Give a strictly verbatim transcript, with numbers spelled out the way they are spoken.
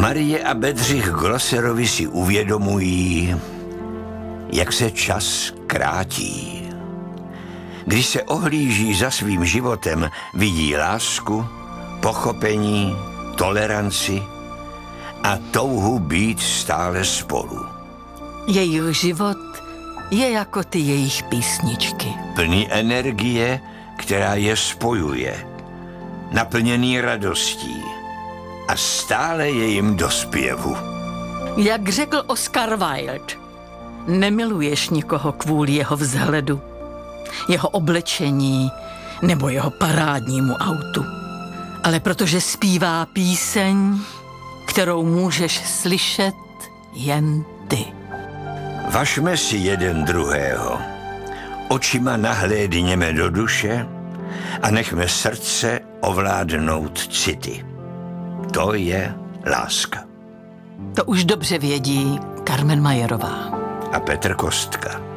Marie a Bedřich Glosserovi si uvědomují, jak se čas krátí. Když se ohlíží za svým životem, vidí lásku, pochopení, toleranci a touhu být stále spolu. Jejich život je jako ty jejich písničky. Plný energie, která je spojuje, naplněný radostí a stále je jim do zpěvu. Jak řekl Oscar Wilde, nemiluješ nikoho kvůli jeho vzhledu, jeho oblečení nebo jeho parádnímu autu, ale protože zpívá píseň, kterou můžeš slyšet jen ty. Važme si jeden druhého, očima nahlédněme do duše a nechme srdce ovládnout city. To je láska. To už dobře vědí Carmen Majerová A Petr Kostka.